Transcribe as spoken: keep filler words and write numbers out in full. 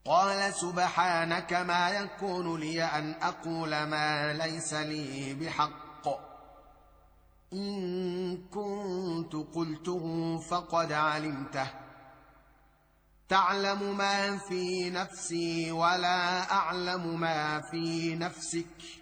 قال سبحانك ما يكون لي أن أقول ما ليس لي بحق، إن كنت قلته فقد علمته، تعلم ما في نفسي ولا أعلم ما في نفسك،